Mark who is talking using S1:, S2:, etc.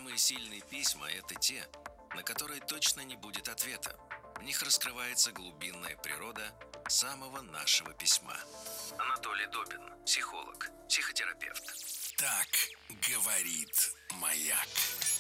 S1: Самые сильные письма – это те, на которые точно не будет ответа. В них раскрывается глубинная природа самого нашего письма. Анатолий Добин, психолог, психотерапевт.
S2: Так говорит Маяк.